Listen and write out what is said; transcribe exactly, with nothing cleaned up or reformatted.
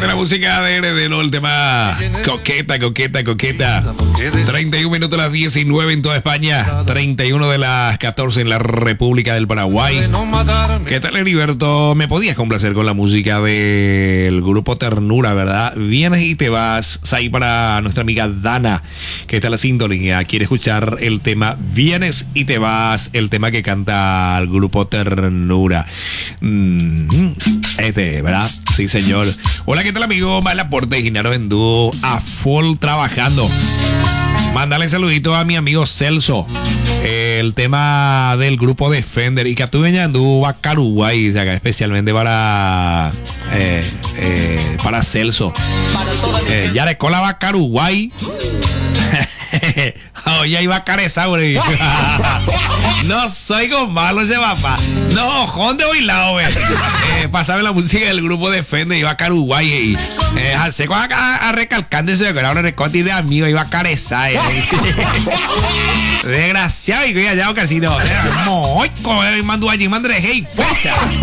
de la música de Heredero, el tema Coqueta, Coqueta, Coqueta. treinta y un minutos a las diecinueve en toda España, treinta y uno de las catorce en la República del Paraguay. ¿Qué tal, Heriberto? Me podías complacer con la música del grupo Ternura, ¿verdad? Vienes y te vas. Ahí para nuestra amiga Dana, que está en la sintonía. Quiere escuchar el tema Vienes y te vas, el tema que canta el grupo Ternura. Mm, este, ¿verdad? Sí, señor. Hola, ¿qué tal, amigo? Malaporte y Ginaro en dúo a full trabajando. Mándale saludito a mi amigo Celso. Eh, el tema del grupo Defender y que tú venías en a Caruguay, o sea, especialmente para eh, eh, para Celso. Eh, ya de cola va Caruguay. Oye, ahí va Caresauri. No soy con malo, ese papá. No, jonde hoy lado, eh. Pasaba la música del grupo Defender, iba a Caruguay y eh, se va a, a recalcar de eso, que era un recorte de amigo, iba a Careza. Eh. Desgraciado, y que ya casi no. Muy, mandó allí, mandé, hey, pocha.